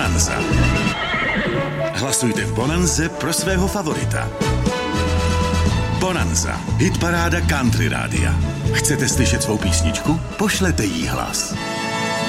Bonanza. Hlasujte v Bonanze pro svého favorita. Bonanza. Hitparáda Country Rádia. Chcete slyšet svou písničku? Pošlete jí hlas.